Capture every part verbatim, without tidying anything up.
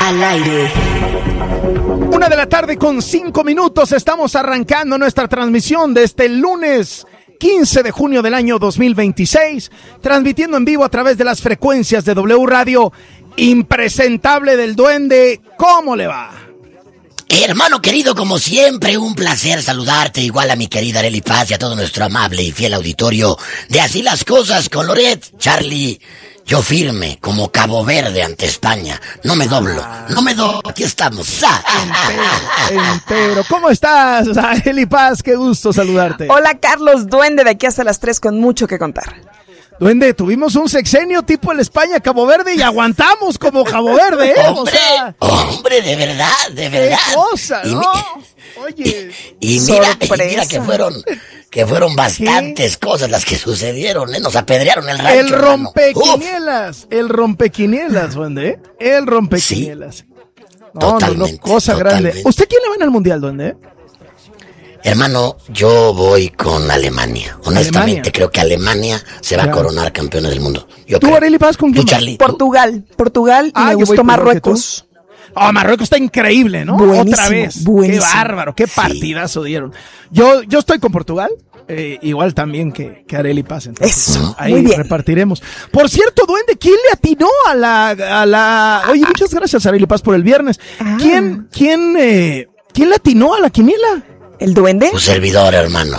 Al aire. Una de la tarde con cinco minutos. Estamos arrancando nuestra transmisión de este lunes quince de junio del año dos mil veintiséis, transmitiendo en vivo a través de las frecuencias de W Radio. Impresentable del Duende, ¿cómo le va? Hermano querido, como siempre, un placer saludarte, igual a mi querida Arely Paz y a todo nuestro amable y fiel auditorio de Así las Cosas con Loret. Charlie, yo firme como Cabo Verde ante España, no me doblo, no me doblo, aquí estamos. Entero, entero. ¿Cómo estás, Arely Paz? Qué gusto saludarte. Hola, Carlos Duende, de aquí hasta las tres con mucho que contar. Duende, tuvimos un sexenio tipo el España Cabo Verde y aguantamos como Cabo Verde, ¿eh? Hombre, o sea, hombre, de verdad, de verdad. Qué cosa, ¿no? Y, Oye, y mira, y mira que fueron, que fueron bastantes ¿Qué? cosas las que sucedieron, ¿eh? Nos apedrearon el rancho. El rompequinielas, el rompequinielas, Duende, ¿eh? El rompequinielas. Sí, no, totalmente, no, no, cosa totalmente. grande. ¿Usted quién le va en el mundial, Duende? Hermano, yo voy con Alemania. Honestamente, Alemania. Creo que Alemania se va ya. a coronar campeona del mundo. Yo ¿Tú, Arely Paz, con quién? ¿Tú, Charlie? Portugal. ¿Tú? Portugal y ah, me gustó Marruecos. Ah, oh, Marruecos está increíble, ¿no? Buenísimo, Otra vez. Buenísimo. Qué bárbaro, qué partidazo sí. dieron. Yo, yo estoy con Portugal, eh, igual también que, que Arely Paz. Entonces, Eso, ahí muy bien. repartiremos. Por cierto, Duende, ¿quién le atinó a la, a la... Oye, muchas gracias, Arely Paz, por el viernes. Ah. ¿Quién, quién, eh, quién le atinó a la quiniela? ¿El Duende? Tu servidor, hermano, tu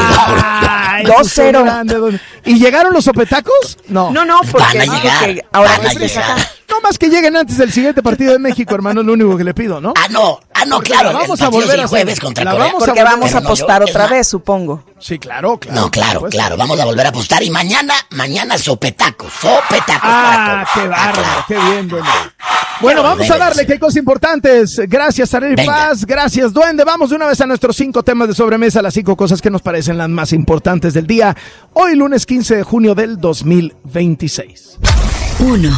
ah, servidor. dos cero. ¿Y llegaron los sopetacos? No. No, no, porque... Van a llegar, porque ahora van a llegar. No más que lleguen antes del siguiente partido de México, hermano, es lo único que le pido, ¿no? Ah, no, ah, no, porque claro. Vamos a volver a jueves contra la Corea. Vamos porque a vamos a apostar no, yo, otra más, vez, supongo. Sí, claro, claro. No, claro, pues, claro, vamos a volver a apostar y mañana, mañana sopetacos, sopetacos. Ah, para qué bárbaro, ah, qué bien, Duende. Bueno, vamos a darle que hay cosas importantes. Gracias, Arely Paz, gracias, Duende. Vamos de una vez a nuestros cinco temas de sobremesa, las cinco cosas que nos parecen las más importantes del día. Hoy, lunes quince de junio del dos mil veintiséis. Uno.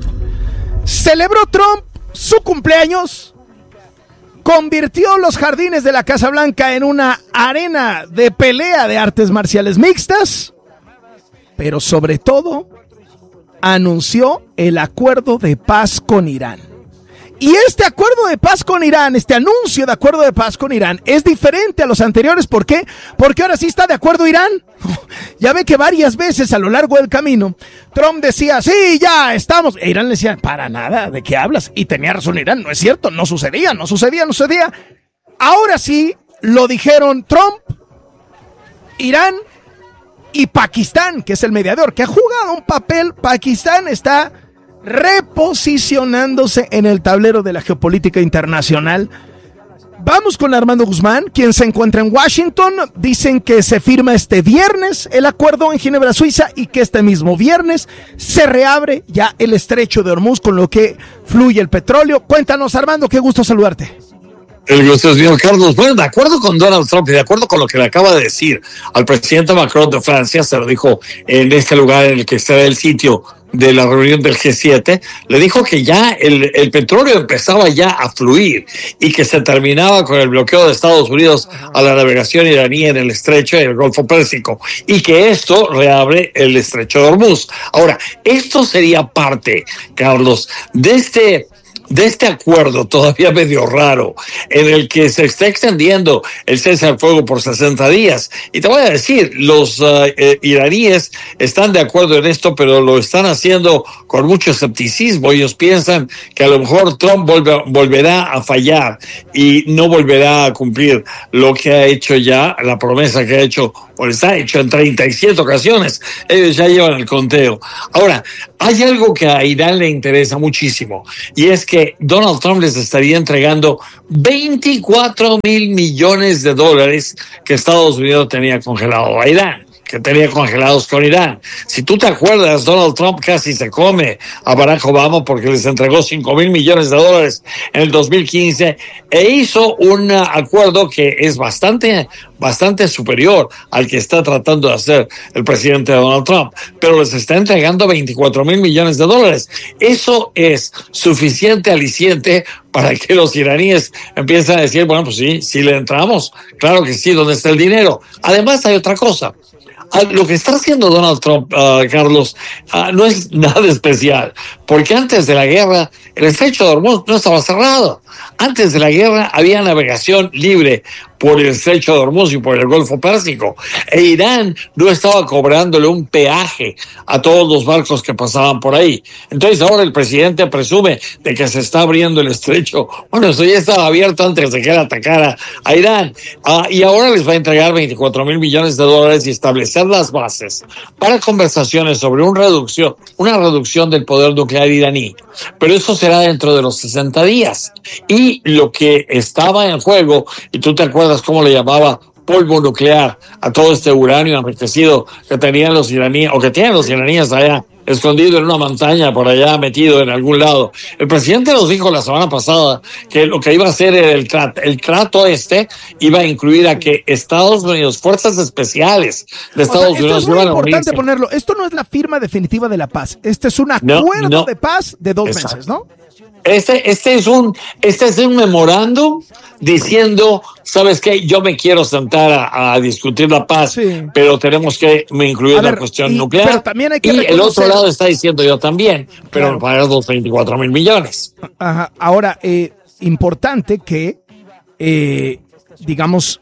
Celebró Trump su cumpleaños, convirtió los jardines de la Casa Blanca en una arena de pelea de artes marciales mixtas, pero sobre todo anunció el acuerdo de paz con Irán. Y este acuerdo de paz con Irán, este anuncio de acuerdo de paz con Irán es diferente a los anteriores. ¿Por qué? Porque ahora sí está de acuerdo Irán. Ya ve que varias veces a lo largo del camino Trump decía, sí, ya estamos. E Irán le decía, para nada, ¿de qué hablas? Y tenía razón Irán, no es cierto, no sucedía, no sucedía, no sucedía. Ahora sí lo dijeron Trump, Irán y Pakistán, que es el mediador, que ha jugado un papel. Pakistán está reposicionándose en el tablero de la geopolítica internacional. Vamos con Armando Guzmán, quien se encuentra en Washington. Dicen que se firma este viernes el acuerdo en Ginebra, Suiza, y que este mismo viernes se reabre ya el estrecho de Hormuz, con lo que fluye el petróleo. Cuéntanos, Armando, qué gusto saludarte. El gusto es mío, Carlos. Bueno, de acuerdo con Donald Trump y de acuerdo con lo que le acaba de decir al presidente Macron de Francia, se lo dijo en este lugar en el que está el sitio de la reunión del G siete, le dijo que ya el, el petróleo empezaba ya a fluir y que se terminaba con el bloqueo de Estados Unidos a la navegación iraní en el estrecho y el Golfo Pérsico, y que esto reabre el estrecho de Hormuz. Ahora, esto sería parte, Carlos, de este... de este acuerdo todavía medio raro, en el que se está extendiendo el cese al fuego por sesenta días. Y te voy a decir, los uh, eh, iraníes están de acuerdo en esto, pero lo están haciendo con mucho escepticismo. Ellos piensan que a lo mejor Trump volve, volverá a fallar y no volverá a cumplir lo que ha hecho ya, la promesa que ha hecho, o está hecho en treinta y siete ocasiones. Ellos ya llevan el conteo. Ahora, hay algo que a Irán le interesa muchísimo, y es que Donald Trump les estaría entregando veinticuatro mil millones de dólares que Estados Unidos tenía congelado a Irán, que tenía congelados con Irán. Si tú te acuerdas, Donald Trump casi se come a Barack Obama porque les entregó cinco mil millones de dólares en el dos mil quince e hizo un acuerdo que es bastante, bastante superior al que está tratando de hacer el presidente Donald Trump, pero les está entregando veinticuatro mil millones de dólares. Eso es suficiente aliciente para que los iraníes empiecen a decir, bueno, pues sí, sí le entramos, claro que sí, ¿dónde está el dinero? Además hay otra cosa. uh, lo que está haciendo Donald Trump, uh, Carlos, uh, no es nada especial, porque antes de la guerra el estrecho de Hormuz no estaba cerrado. Antes de la guerra había navegación libre por el estrecho de Hormuz y por el Golfo Pérsico. E Irán no estaba cobrándole un peaje a todos los barcos que pasaban por ahí. Entonces ahora el presidente presume de que se está abriendo el estrecho. Bueno, eso ya estaba abierto antes de que él atacara a Irán. Ah, y ahora les va a entregar veinticuatro mil millones de dólares y establecer las bases para conversaciones sobre un reducción, una reducción del poder nuclear iraní. Pero eso será dentro de los sesenta días. Y lo que estaba en juego, y tú te acuerdas cómo le llamaba polvo nuclear a todo este uranio enriquecido que tenían los iraníes, o que tienen los iraníes allá, escondido en una montaña por allá, metido en algún lado. El presidente nos dijo la semana pasada que lo que iba a hacer era el trato, el trato este iba a incluir a que Estados Unidos, fuerzas especiales de Estados o sea, Unidos, esto es muy importante ponerlo. Esto no es la firma definitiva de la paz. Este es un acuerdo no, no. de paz de dos Exacto. meses, ¿no? Este, este es un, este es un memorándum diciendo, ¿sabes qué? Yo me quiero sentar a, a discutir la paz, sí. pero tenemos que incluir ver, la cuestión y, nuclear. Pero también hay que y reconocer... el otro lado está diciendo yo también, pero claro. pagar los veinticuatro mil millones. Ajá. Ahora, eh, importante que, eh, digamos,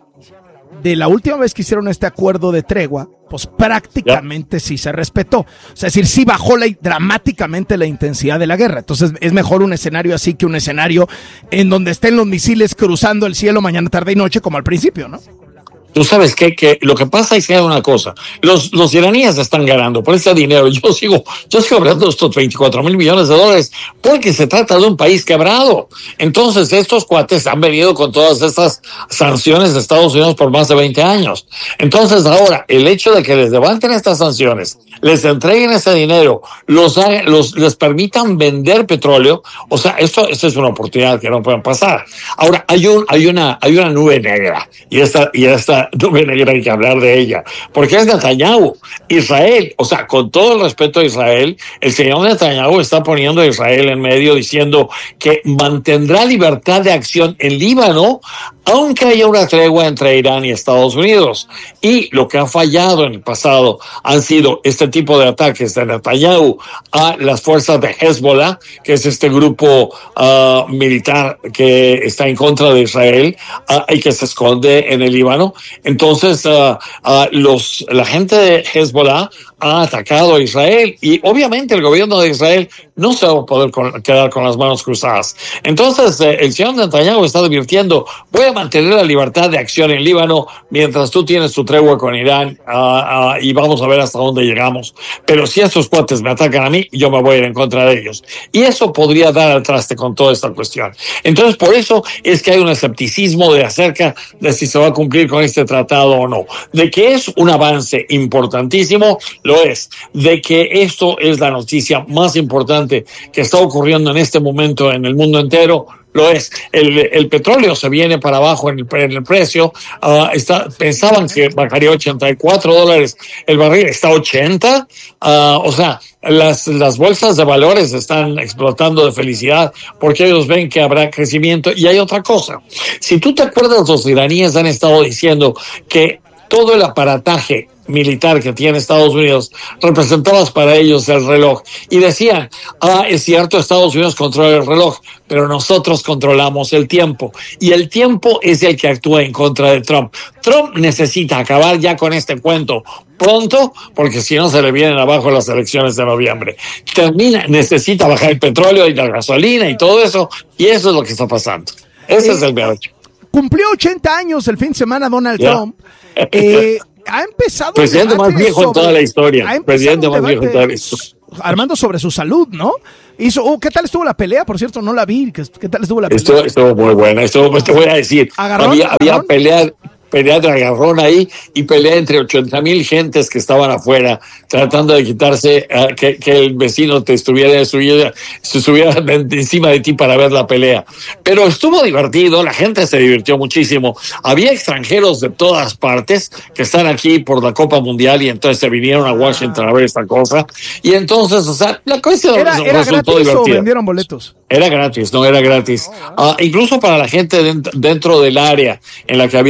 de la última vez que hicieron este acuerdo de tregua, pues prácticamente yeah. sí se respetó. O sea, es decir, sí bajó la, dramáticamente la intensidad de la guerra. Entonces es mejor un escenario así que un escenario en donde estén los misiles cruzando el cielo mañana, tarde y noche como al principio, ¿no? Tú sabes qué, que lo que pasa es que hay una cosa, los, los iraníes están ganando por este dinero. Yo sigo, yo sigo hablando de estos veinticuatro mil millones de dólares porque se trata de un país quebrado. Entonces estos cuates han venido con todas estas sanciones de Estados Unidos por más de veinte años. Entonces ahora el hecho de que les levanten estas sanciones, les entreguen ese dinero, los, los les permitan vender petróleo, o sea, esto, esto es una oportunidad que no pueden pasar. Ahora hay un, hay una, hay una nube negra y esta, y esta nube negra hay que hablar de ella, porque es Netanyahu. Israel, o sea, con todo el respeto a Israel, el señor Netanyahu está poniendo a Israel en medio diciendo que mantendrá libertad de acción en Líbano, aunque haya una tregua entre Irán y Estados Unidos. Y lo que ha fallado en el pasado han sido este tipo de ataques de Netanyahu a las fuerzas de Hezbollah, que es este grupo uh, militar que está en contra de Israel uh, y que se esconde en el Líbano. Entonces, uh, uh, los, la gente de Hezbollah ha atacado a Israel y obviamente el gobierno de Israel no se va a poder con, quedar con las manos cruzadas. Entonces, eh, el señor Netanyahu está advirtiendo, voy a mantener la libertad de acción en Líbano mientras tú tienes tu tregua con Irán uh, uh, y vamos a ver hasta dónde llegamos. Pero si estos cuates me atacan a mí, yo me voy a ir en contra de ellos. Y eso podría dar al traste con toda esta cuestión. Entonces, por eso es que hay un escepticismo de acerca de si se va a cumplir con este tratado o no. De que es un avance importantísimo, lo es. De que esto es la noticia más importante que está ocurriendo en este momento en el mundo entero, lo es. El, el petróleo se viene para abajo en el, en el precio. Uh, está, pensaban que bajaría ochenta y cuatro dólares el barril, está a ochenta. Uh, o sea, las, las bolsas de valores están explotando de felicidad porque ellos ven que habrá crecimiento. Y hay otra cosa. Si tú te acuerdas, los iraníes han estado diciendo que todo el aparataje militar que tiene Estados Unidos representaba para ellos el reloj y decían, ah, es cierto, Estados Unidos controla el reloj, pero nosotros controlamos el tiempo y el tiempo es el que actúa en contra de Trump. Trump necesita acabar ya con este cuento pronto porque si no se le vienen abajo las elecciones de noviembre. Termina, necesita bajar el petróleo y la gasolina y todo eso, y eso es lo que está pasando. Ese eh, es el meollo. Cumplió ochenta años el fin de semana Donald yeah. Trump. Eh, ha empezado presidente más viejo sobre, en toda la historia presidente más viejo en toda la historia Armando sobre su salud, ¿no? Hizo, oh, ¿qué tal estuvo la pelea? Por cierto, no la vi. ¿Qué, qué tal estuvo la pelea? Estuvo, estuvo muy buena. Estuvo, te voy a decir, ¿Agarrón, había, agarrón? había pelea, pelea de agarrón ahí y pelea entre ochenta mil gentes que estaban afuera tratando de quitarse uh, que, que el vecino te estuviera, estuviera, estuviera encima de ti para ver la pelea. Pero estuvo divertido, la gente se divirtió muchísimo. Había extranjeros de todas partes que están aquí por la Copa Mundial y entonces se vinieron a Washington a ver esta cosa. Y entonces, o sea, la cosa ¿Era, era resultó gratis divertida. ¿O vendieron boletos? Era gratis, no era gratis. Uh, incluso para la gente dentro, dentro del área en la que había cuatro mil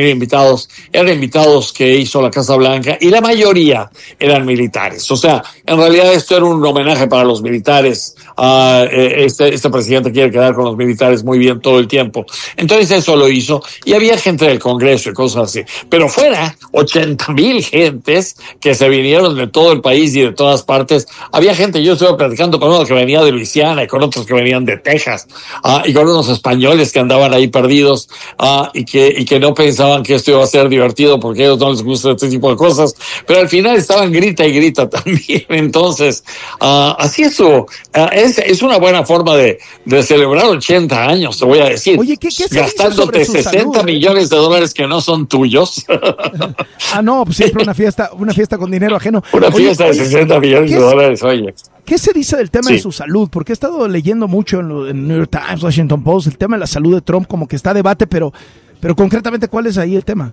venir invitados, eran invitados que hizo la Casa Blanca y la mayoría eran militares. O sea, en realidad esto era un homenaje para los militares. Uh, este, este presidente quiere quedar con los militares muy bien todo el tiempo. Entonces eso lo hizo y había gente del Congreso y cosas así. Pero fuera, ochenta mil gentes que se vinieron de todo el país y de todas partes. Había gente, yo estuve platicando con uno que venía de Luisiana y con otros que venían de Texas, uh, y con unos españoles que andaban ahí perdidos, uh, y que, y que no pensaban que esto iba a ser divertido porque a ellos no les gusta este tipo de cosas, pero al final estaban grita y grita también. Entonces, uh, así es, uh, es, es una buena forma de, de celebrar ochenta años, te voy a decir. Oye, ¿qué, qué gastándote sesenta millones de dólares que no son tuyos. Ah, no, pues siempre una fiesta, una fiesta con dinero ajeno. Una oye, fiesta oye, de sesenta millones de dólares, oye. ¿Qué se dice del tema sí. de su salud? Porque he estado leyendo mucho en, lo, en New York Times, Washington Post, el tema de la salud de Trump como que está a debate, pero, pero concretamente, ¿cuál es ahí el tema?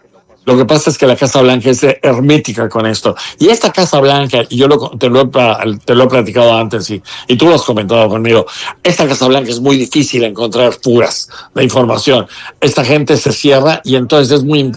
Lo que pasa es que la Casa Blanca es hermética con esto. Y esta Casa Blanca, y yo lo, te, lo he, te lo he platicado antes y, y tú lo has comentado conmigo, esta Casa Blanca es muy difícil encontrar fugas de información. Esta gente se cierra y entonces es muy,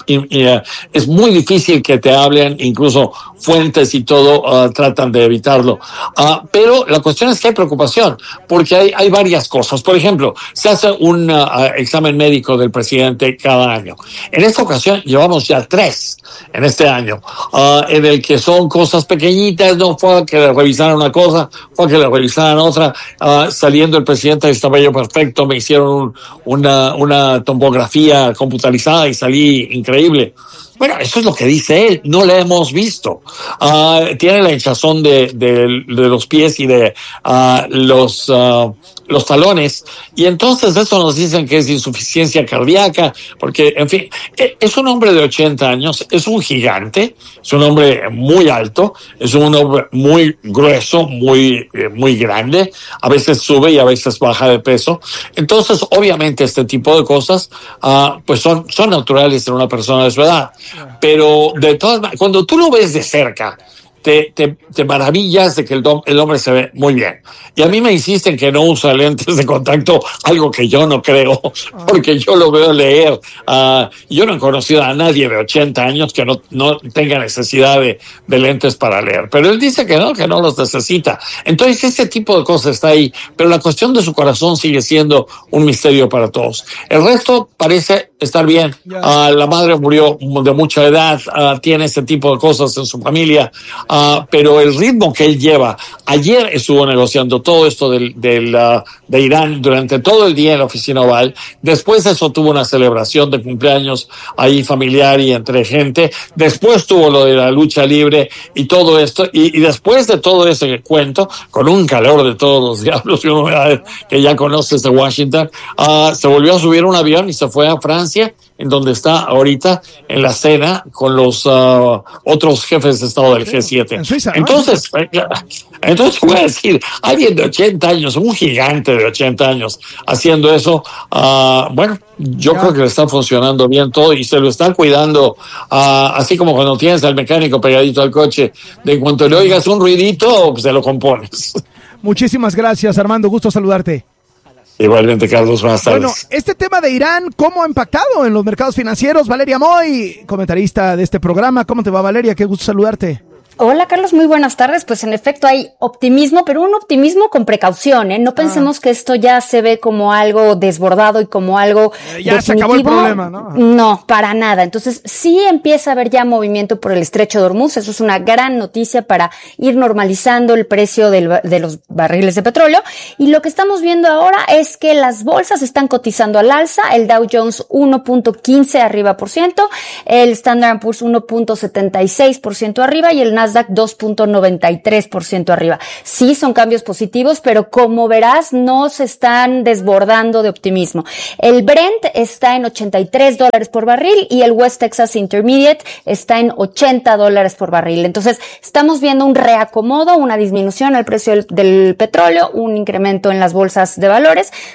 es muy difícil que te hablen, incluso fuentes y todo uh, tratan de evitarlo. Uh, pero la cuestión es que hay preocupación, porque hay, hay varias cosas. Por ejemplo, se hace un uh, examen médico del presidente cada año. En esta ocasión llevamos ya tres en este año, uh, en el que son cosas pequeñitas, no fue a que le revisaran una cosa, fue a que le revisaran otra, uh, saliendo el presidente estaba yo perfecto, me hicieron un, una, una tomografía computarizada y salí increíble. Bueno, eso es lo que dice él, no la hemos visto. Uh, tiene la hinchazón de, de, de los pies y de uh, los, uh, los talones, y entonces eso nos dicen que es insuficiencia cardíaca, porque, en fin, es un hombre de ochenta años, es un gigante, es un hombre muy alto, es un hombre muy grueso, muy, muy grande, a veces sube y a veces baja de peso. Entonces, obviamente, este tipo de cosas, uh, pues son, son naturales en una persona de su edad. Pero de todas maneras, cuando tú lo ves de cerca, te, te, te maravillas de que el, dom, el hombre se ve muy bien. Y a mí me insisten que no usa lentes de contacto, algo que yo no creo, porque yo lo veo leer. Uh, yo no he conocido a nadie de ochenta años que no, no tenga necesidad de, de lentes para leer. Pero él dice que no, que no los necesita. Entonces ese tipo de cosas está ahí. Pero la cuestión de su corazón sigue siendo un misterio para todos. El resto parece estar bien. Uh, la madre murió de mucha edad, uh, tiene ese tipo de cosas en su familia. Uh, pero el ritmo que él lleva, ayer estuvo negociando todo esto del, del, uh, de Irán durante todo el día en la oficina Oval. Después de eso tuvo una celebración de cumpleaños ahí familiar y entre gente. Después tuvo lo de la lucha libre y todo esto. Y, y después de todo ese cuento, con un calor de todos los diablos que ya conoces de Washington, uh, se volvió a subir a un avión y se fue a Francia, en donde está ahorita en la cena con los uh, otros jefes de Estado del G siete. En Suiza, ¿no? Entonces, entonces voy a decir, alguien de ochenta años, un gigante de ochenta años, haciendo eso, uh, bueno, yo ya. creo que le está funcionando bien todo y se lo están cuidando, uh, así como cuando tienes al mecánico pegadito al coche, de cuanto le oigas un ruidito, pues se lo compones. Muchísimas gracias, Armando, gusto saludarte. Igualmente, Carlos, buenas tardes. Bueno, este tema de Irán, ¿cómo ha impactado en los mercados financieros? Valeria Moy, comentarista de este programa. ¿Cómo te va, Valeria? Qué gusto saludarte. Hola, Carlos, muy buenas tardes. Pues en efecto hay optimismo, pero un optimismo con precaución, ¿eh? No pensemos ah. que esto ya se ve como algo desbordado y como algo eh, ya definitivo. Se acabó el problema, ¿no? No, para nada. Entonces sí empieza a haber ya movimiento por el estrecho de Hormuz. Eso es una gran noticia para ir normalizando el precio del, de los barriles de petróleo. Y lo que estamos viendo ahora es que las bolsas están cotizando al alza. El Dow Jones uno punto quince arriba por ciento, el Standard and Poor's uno punto setenta y seis por ciento arriba y el Nasdaq dos punto noventa y tres por ciento arriba. Sí, son cambios positivos, pero como verás, no se están desbordando de optimismo. El Brent está en ochenta y tres dólares por barril y el West Texas Intermediate está en ochenta dólares por barril. Entonces, estamos viendo un reacomodo, una disminución al precio del, del petróleo, un incremento en las bolsas de valores,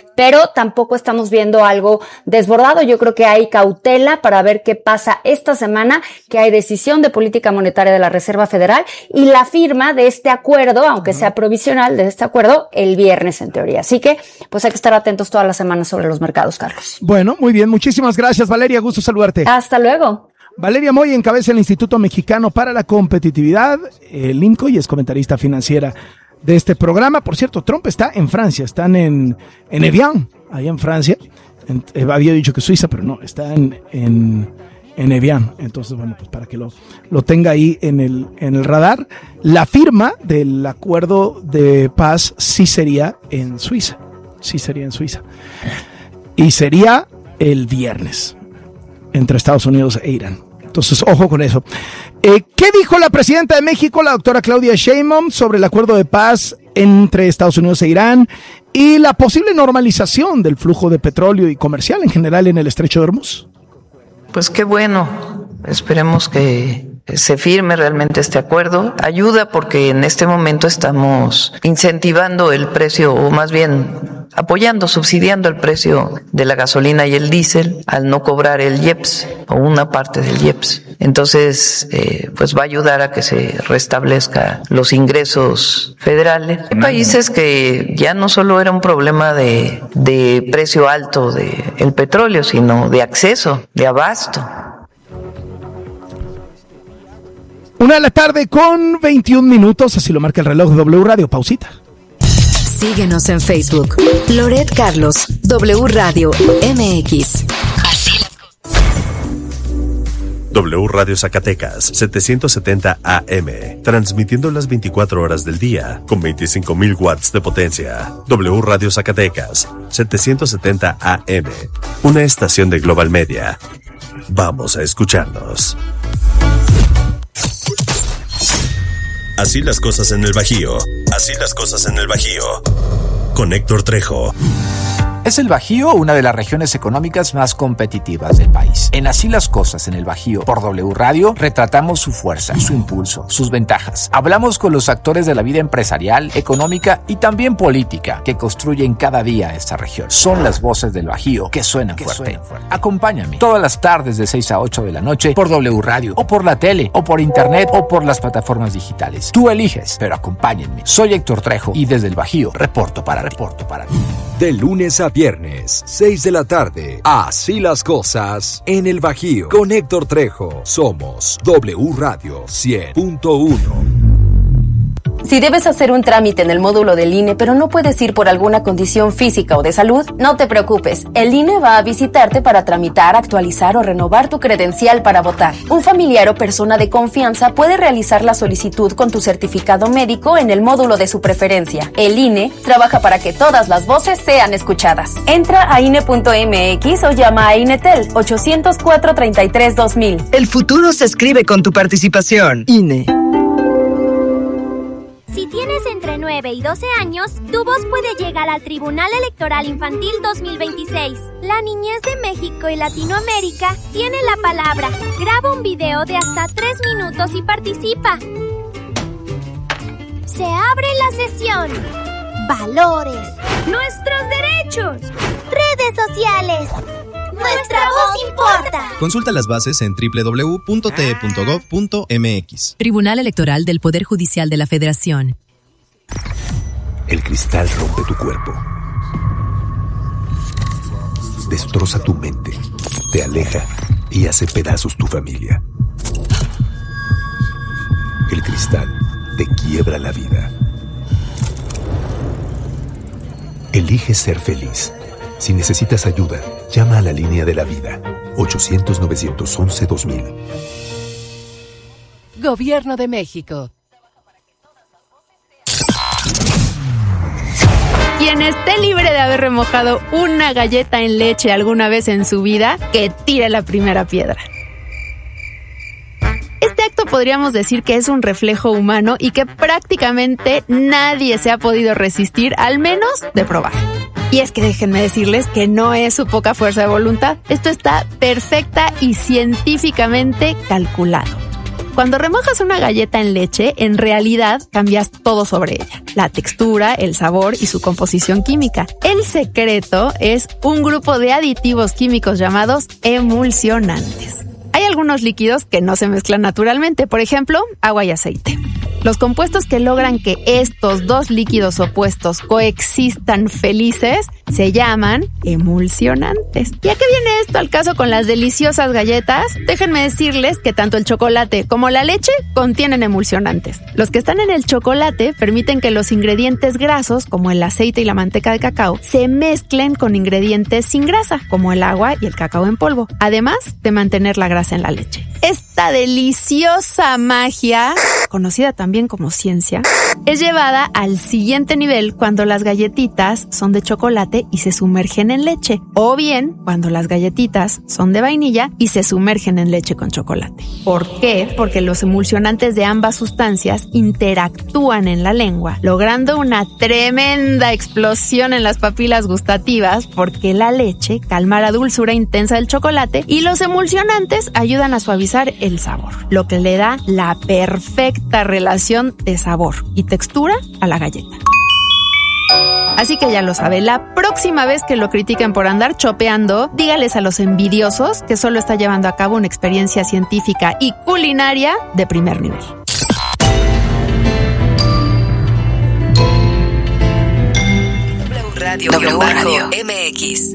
pero tampoco estamos viendo algo desbordado. Yo creo que hay cautela para ver qué pasa esta semana, que hay decisión de política monetaria de la Reserva Federal y la firma de este acuerdo, aunque sea provisional, de este acuerdo el viernes en teoría. Así que pues hay que estar atentos todas las semanas sobre los mercados, Carlos. Bueno, muy bien. Muchísimas gracias, Valeria. Gusto saludarte. Hasta luego. Valeria Moy encabeza el Instituto Mexicano para la Competitividad, el IMCO, y es comentarista financiera de este programa. Por cierto, Trump está en Francia, están en, en Evian, allá en Francia. En, eh, había dicho que Suiza, pero no, está en, en, en Evian. Entonces, bueno, pues para que lo, lo tenga ahí en el, en el radar. La firma del acuerdo de paz sí sería en Suiza, sí sería en Suiza. Y sería el viernes entre Estados Unidos e Irán. Entonces, ojo con eso. Eh, ¿Qué dijo la presidenta de México, la doctora Claudia Sheinbaum, sobre el acuerdo de paz entre Estados Unidos e Irán y la posible normalización del flujo de petróleo y comercial en general en el Estrecho de Hormuz? Pues qué bueno. Esperemos que se firme realmente este acuerdo. Ayuda porque en este momento estamos incentivando el precio, o más bien apoyando, subsidiando el precio de la gasolina y el diésel al no cobrar el I E P S o una parte del I E P S. Entonces, eh, pues va a ayudar a que se restablezca los ingresos federales. Hay países que ya no solo era un problema de, de precio alto del petróleo, sino de acceso, de abasto. Una de la tarde con veintiún minutos, así lo marca el reloj de W Radio. Pausita. Síguenos en Facebook. Loret Carlos, W Radio M X. Así las cosas. W Radio Zacatecas, setecientos setenta A M, transmitiendo las veinticuatro horas del día, con veinticinco mil watts de potencia. W Radio Zacatecas, setecientos setenta A M, una estación de Global Media. Vamos a escucharnos. Así las cosas en el Bajío. Así las cosas en el Bajío. Con Héctor Trejo. ¿Es el Bajío una de las regiones económicas más competitivas del país? En Así las cosas en el Bajío, por W Radio, retratamos su fuerza, su impulso, sus ventajas. Hablamos con los actores de la vida empresarial, económica y también política que construyen cada día esta región. Son las voces del Bajío que suenan que fuerte. Suenan fuerte. Acompáñame todas las tardes de seis a ocho de la noche por W Radio, o por la tele, o por internet, o por las plataformas digitales. Tú eliges, pero acompáñenme. Soy Héctor Trejo y desde el Bajío reporto para reporto para ti. De lunes a viernes, seis de la tarde. Así las cosas en el Bajío. Con Héctor Trejo. Somos W Radio cien punto uno. Si debes hacer un trámite en el módulo del I N E, pero no puedes ir por alguna condición física o de salud, no te preocupes. El I N E va a visitarte para tramitar, actualizar o renovar tu credencial para votar. Un familiar o persona de confianza puede realizar la solicitud con tu certificado médico en el módulo de su preferencia. El I N E trabaja para que todas las voces sean escuchadas. Entra a I N E punto M X o llama a INETEL ocho cero cuatro, treinta y tres, dos mil. El futuro se escribe con tu participación. I N E. Si tienes entre nueve y doce años, tu voz puede llegar al Tribunal Electoral Infantil dos mil veintiséis. La niñez de México y Latinoamérica tiene la palabra. Graba un video de hasta tres minutos y participa. Se abre la sesión. Valores. Nuestros derechos. Redes sociales. Nuestra voz importa. Consulta las bases en doble u doble u doble u punto t e punto gov punto m x. Tribunal Electoral del Poder Judicial de la Federación. El cristal rompe tu cuerpo. Destroza tu mente. Te aleja y hace pedazos tu familia. El cristal te quiebra la vida. Elige ser feliz. Si necesitas ayuda, llama a la línea de la vida. ochocientos, novecientos once, dos mil. Gobierno de México. Quien esté libre de haber remojado una galleta en leche alguna vez en su vida, que tire la primera piedra. Este acto podríamos decir que es un reflejo humano y que prácticamente nadie se ha podido resistir, al menos de probar. Y es que déjenme decirles que no es su poca fuerza de voluntad. Esto está perfecta y científicamente calculado. Cuando remojas una galleta en leche, en realidad cambias todo sobre ella. La textura, el sabor y su composición química. El secreto es un grupo de aditivos químicos llamados emulsionantes. Hay algunos líquidos que no se mezclan naturalmente, por ejemplo, agua y aceite. Los compuestos que logran que estos dos líquidos opuestos coexistan felices se llaman emulsionantes. ¿Y a qué viene esto al caso con las deliciosas galletas? Déjenme decirles que tanto el chocolate como la leche contienen emulsionantes. Los que están en el chocolate permiten que los ingredientes grasos, como el aceite y la manteca de cacao, se mezclen con ingredientes sin grasa, como el agua y el cacao en polvo, además de mantener la grasa en la leche. Esta deliciosa magia, conocida también como ciencia, es llevada al siguiente nivel cuando las galletitas son de chocolate y se sumergen en leche, o bien cuando las galletitas son de vainilla y se sumergen en leche con chocolate. ¿Por qué? Porque los emulsionantes de ambas sustancias interactúan en la lengua, logrando una tremenda explosión en las papilas gustativas, porque la leche calma la dulzura intensa del chocolate y los emulsionantes ayudan a suavizar el sabor, lo que le da la perfecta relación de sabor y textura a la galleta. Así que ya lo sabe, la próxima vez que lo critiquen por andar chopeando, dígales a los envidiosos que solo está llevando a cabo una experiencia científica y culinaria de primer nivel. W Radio, w Radio M X.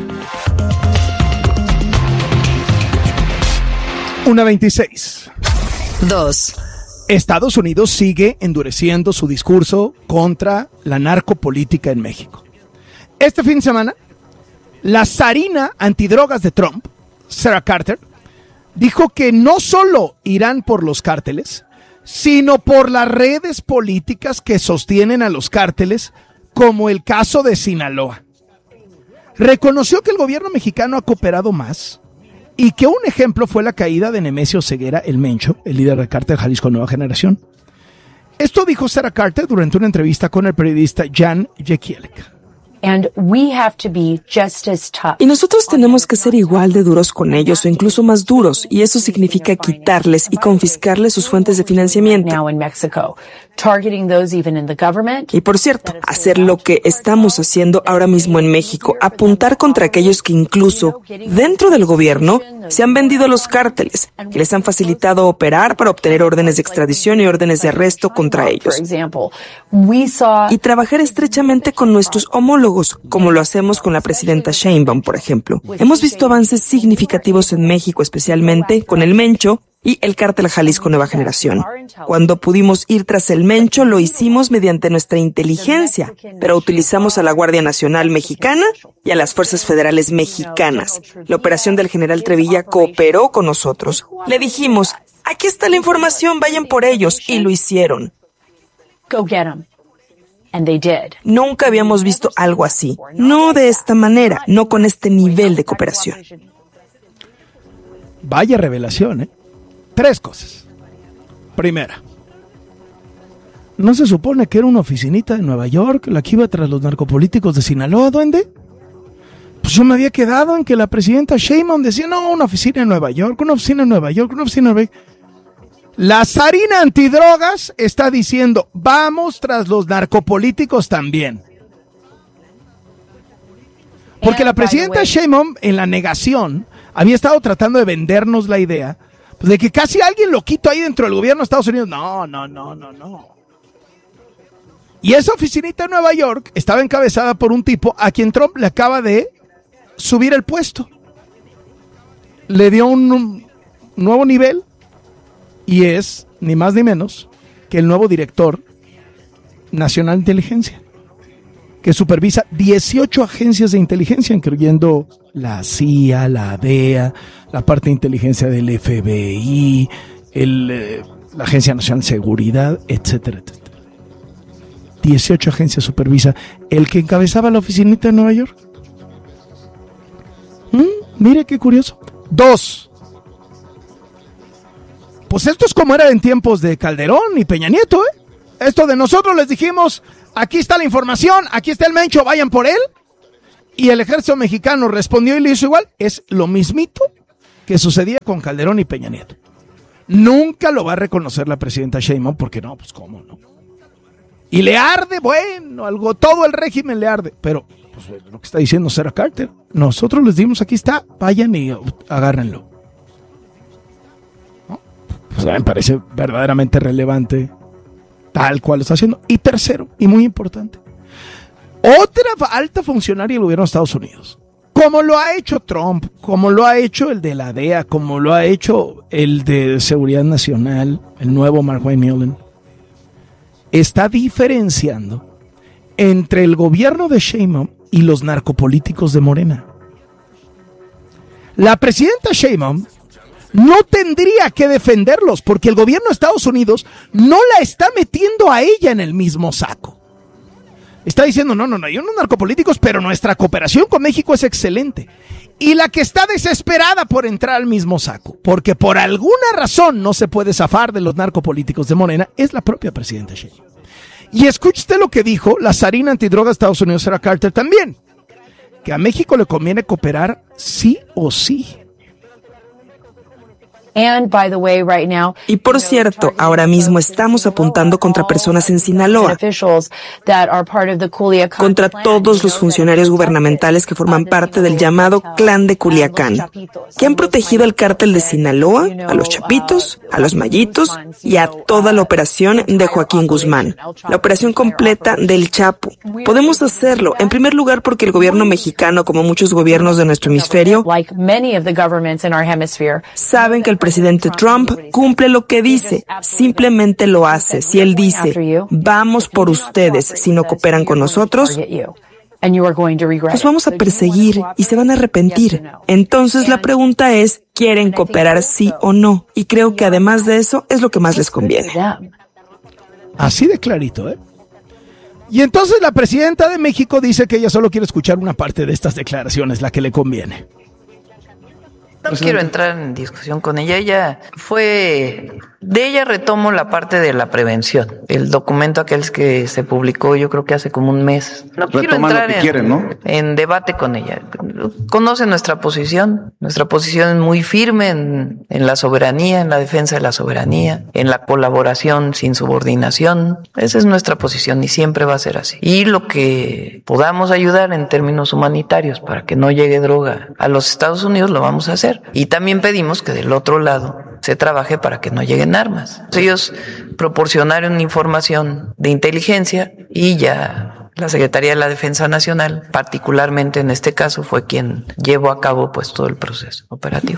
una veintiséis. dos. Estados Unidos sigue endureciendo su discurso contra la narcopolítica en México. Este fin de semana, la zarina antidrogas de Trump, Sarah Carter, dijo que no solo irán por los cárteles, sino por las redes políticas que sostienen a los cárteles, como el caso de Sinaloa. Reconoció que el gobierno mexicano ha cooperado más y que un ejemplo fue la caída de Nemesio Ceguera, el Mencho, el líder del cártel Jalisco Nueva Generación. Esto dijo Sarah Carter durante una entrevista con el periodista Jan Jekielek. And we have to be just as tough. Y nosotros tenemos que ser igual de duros con ellos o incluso más duros, y eso significa quitarles y confiscarles sus fuentes de financiamiento. Now in Mexico, targeting those even in the government. Y por cierto, hacer lo que estamos haciendo ahora mismo en México, apuntar contra aquellos que incluso dentro del gobierno se han vendido a los cárteles, que les han facilitado operar para obtener órdenes de extradición y órdenes de arresto contra ellos. Y trabajar estrechamente con nuestros homólogos, como lo hacemos con la presidenta Sheinbaum, por ejemplo. Hemos visto avances significativos en México, especialmente con el Mencho y el cártel Jalisco Nueva Generación. Cuando pudimos ir tras el Mencho, lo hicimos mediante nuestra inteligencia, pero utilizamos a la Guardia Nacional Mexicana y a las Fuerzas Federales Mexicanas. La operación del general Trevilla cooperó con nosotros. Le dijimos, aquí está la información, vayan por ellos, y lo hicieron. Go get them. And they did. Nunca habíamos visto algo así. No de esta manera, no con este nivel de cooperación. Vaya revelación, ¿eh? Tres cosas. Primera, ¿no se supone que era una oficinita de Nueva York la que iba tras los narcopolíticos de Sinaloa, duende? Pues yo me había quedado en que la presidenta Sheinbaum decía, no, una oficina en Nueva York, una oficina en Nueva York, una oficina en Nueva York. La zarina antidrogas está diciendo, vamos tras los narcopolíticos también. Porque la presidenta Sheinbaum, en la negación, había estado tratando de vendernos la idea pues, de que casi alguien loquito ahí dentro del gobierno de Estados Unidos. No, no, no, no, no. Y esa oficinita en Nueva York estaba encabezada por un tipo a quien Trump le acaba de subir el puesto. Le dio un, un nuevo nivel. Y es, ni más ni menos, que el nuevo director nacional de inteligencia, que supervisa dieciocho agencias de inteligencia, incluyendo la C I A, la D E A, la parte de inteligencia del F B I, el, eh, la Agencia Nacional de Seguridad, etcétera, etcétera. dieciocho agencias supervisa el que encabezaba la oficinita de Nueva York. ¿Mm? Mire qué curioso. Dos. Pues esto es como era en tiempos de Calderón y Peña Nieto, ¿eh? Esto de nosotros les dijimos, aquí está la información, aquí está el Mencho, vayan por él. Y el ejército mexicano respondió y le hizo igual. Es lo mismito que sucedía con Calderón y Peña Nieto. Nunca lo va a reconocer la presidenta Sheinbaum, porque no, pues cómo no. Y le arde, bueno, algo, todo el régimen le arde, pero pues, lo que está diciendo Sarah Carter, nosotros les dimos, aquí está, vayan y uh, agárrenlo. ¿No? Pues me parece verdaderamente relevante, tal cual lo está haciendo. Y tercero, y muy importante, otra alta funcionaria del gobierno de Estados Unidos, como lo ha hecho Trump, como lo ha hecho el de la D E A, como lo ha hecho el de Seguridad Nacional, el nuevo Mark Milley, está diferenciando entre el gobierno de Sheinbaum y los narcopolíticos de Morena. La presidenta Sheinbaum no tendría que defenderlos porque el gobierno de Estados Unidos no la está metiendo a ella en el mismo saco. Está diciendo, no, no, no, hay unos narcopolíticos, pero nuestra cooperación con México es excelente. Y la que está desesperada por entrar al mismo saco, porque por alguna razón no se puede zafar de los narcopolíticos de Morena, es la propia presidenta Sheinbaum. Y escuche usted lo que dijo la zarina antidroga de Estados Unidos, Sarah Carter, también, que a México le conviene cooperar sí o sí. Y por cierto, ahora mismo estamos apuntando contra personas en Sinaloa, contra todos los funcionarios gubernamentales que forman parte del llamado Clan de Culiacán, que han protegido al cártel de Sinaloa, a los Chapitos, a los Mayitos y a toda la operación de Joaquín Guzmán, la operación completa del Chapo. Podemos hacerlo, en primer lugar, porque el gobierno mexicano, como muchos gobiernos de nuestro hemisferio, saben que el presidente Trump cumple lo que dice, simplemente lo hace. Si él dice, vamos por ustedes, si no cooperan con nosotros, los vamos a perseguir y se van a arrepentir. Entonces la pregunta es, ¿quieren cooperar sí o no? Y creo que además de eso es lo que más les conviene. Así de clarito, ¿eh? Y entonces la presidenta de México dice que ella solo quiere escuchar una parte de estas declaraciones, la que le conviene. No quiero entrar en discusión con ella. Ella fue... De ella retomo la parte de la prevención. El documento aquel que se publicó yo creo que hace como un mes. No quiero entrar en, quieren, ¿no? en debate con ella. Conoce nuestra posición. Nuestra posición es muy firme en, en la soberanía, en la defensa de la soberanía, en la colaboración sin subordinación. Esa es nuestra posición y siempre va a ser así. Y lo que podamos ayudar en términos humanitarios para que no llegue droga a los Estados Unidos lo vamos a hacer. Y también pedimos que del otro lado se trabaje para que no lleguen armas. Ellos proporcionaron información de inteligencia y ya la Secretaría de la Defensa Nacional, particularmente en este caso, fue quien llevó a cabo pues todo el proceso operativo.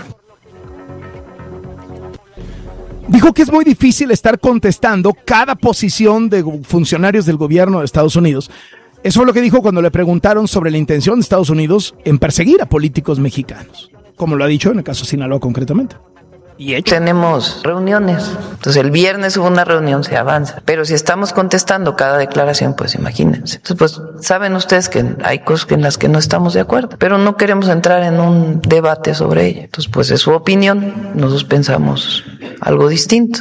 Dijo que es muy difícil estar contestando cada posición de funcionarios del gobierno de Estados Unidos. Eso fue lo que dijo cuando le preguntaron sobre la intención de Estados Unidos en perseguir a políticos mexicanos, como lo ha dicho en el caso de Sinaloa concretamente. Y hecho. Tenemos reuniones. Entonces el viernes hubo una reunión, se avanza. Pero si estamos contestando cada declaración, pues imagínense. Entonces, pues saben ustedes que hay cosas en las que no estamos de acuerdo, pero no queremos entrar en un debate sobre ella. Entonces, pues es su opinión. Nosotros pensamos algo distinto.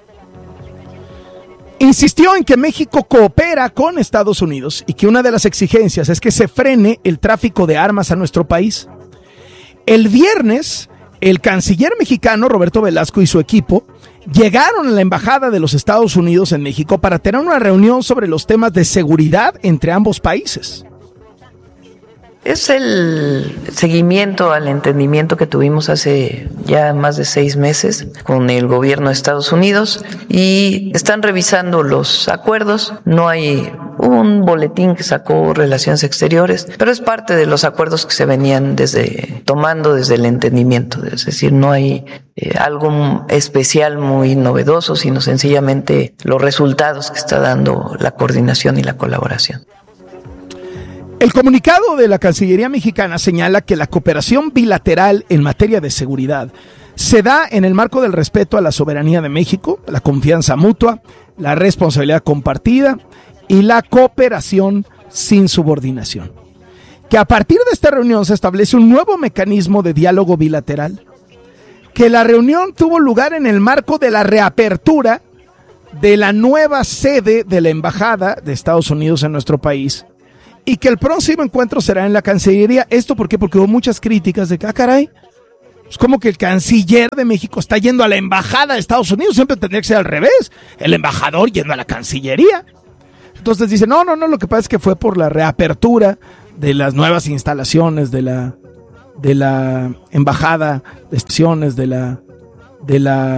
Insistió en que México coopera con Estados Unidos y que una de las exigencias es que se frene el tráfico de armas a nuestro país. El viernes, el canciller mexicano Roberto Velasco y su equipo llegaron a la embajada de los Estados Unidos en México para tener una reunión sobre los temas de seguridad entre ambos países. Es el seguimiento al entendimiento que tuvimos hace ya más de seis meses con el gobierno de Estados Unidos y están revisando los acuerdos. No hay un boletín que sacó Relaciones Exteriores, pero es parte de los acuerdos que se venían desde tomando desde el entendimiento. Es decir, no hay eh, algo especial muy novedoso, sino sencillamente los resultados que está dando la coordinación y la colaboración. El comunicado de la Cancillería mexicana señala que la cooperación bilateral en materia de seguridad se da en el marco del respeto a la soberanía de México, la confianza mutua, la responsabilidad compartida y la cooperación sin subordinación. Que a partir de esta reunión se establece un nuevo mecanismo de diálogo bilateral. Que la reunión tuvo lugar en el marco de la reapertura de la nueva sede de la Embajada de Estados Unidos en nuestro país. Y que el próximo encuentro será en la Cancillería. ¿Esto por qué? Porque hubo muchas críticas de que, ah, caray, Es como que el canciller de México está yendo a la embajada de Estados Unidos, siempre tendría que ser al revés, el embajador yendo a la Cancillería. Entonces dice, no, no, no, lo que pasa es que fue por la reapertura de las nuevas instalaciones de la, de la embajada, de estaciones de la, de la